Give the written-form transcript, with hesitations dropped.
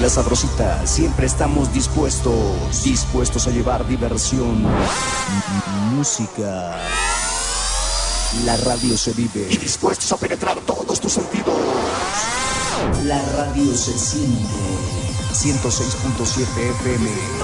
La Sabrosita, siempre estamos dispuestos a llevar diversión, música. La radio se vive y dispuestos a penetrar todos tus sentidos. La radio se siente. 106.7 FM.